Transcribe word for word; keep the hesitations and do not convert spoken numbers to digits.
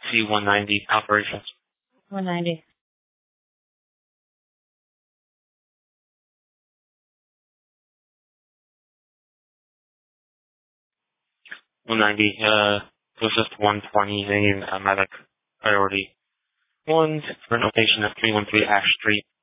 C one ninety operations. one ninety. one ninety, uh, it was just one twenty, they need a medic priority. One for notation at three one three Ash Street.